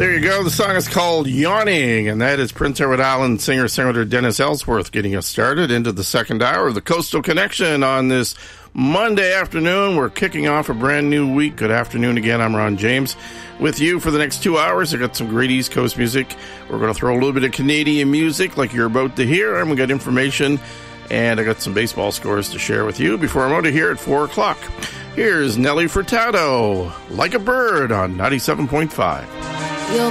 There you go. The song is called Yawning, and that is Prince Edward Island singer-songwriter Dennis Ellsworth getting us started into the second hour of the Coastal Connection on this Monday afternoon. We're kicking off a brand new week. Good afternoon again. I'm Ron James with you for the next 2 hours. I got some great East Coast music. We're going to throw a little bit of Canadian music like you're about to hear, and we got information, and I got some baseball scores to share with you before I'm out of here at 4 o'clock. Here's Nelly Furtado, Like a Bird on 97.5.